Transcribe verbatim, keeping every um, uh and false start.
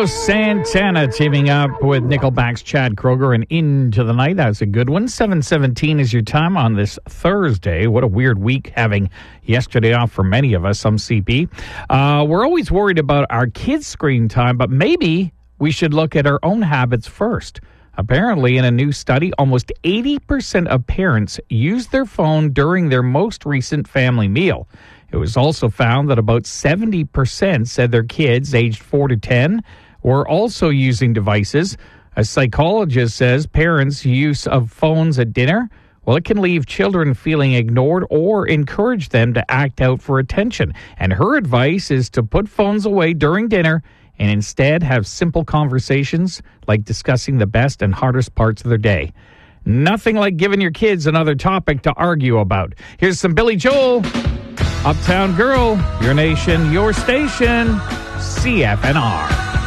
Carlos Santana teaming up with Nickelback's Chad Kroeger and Into the Night. That's a good one. seven seventeen is your time on this Thursday. What a weird week having yesterday off for many of us, some C P. Uh, we're always worried about our kids' screen time, but maybe we should look at our own habits first. Apparently, in a new study, almost eighty percent of parents use their phone during their most recent family meal. It was also found that about seventy percent said their kids aged four to ten were also using devices. A psychologist says parents' use of phones at dinner, well, it can leave children feeling ignored or encourage them to act out for attention. And her advice is to put phones away during dinner and instead have simple conversations like discussing the best and hardest parts of their day. Nothing like giving your kids another topic to argue about. Here's some Billy Joel. Uptown Girl, your nation, your station, C F N R.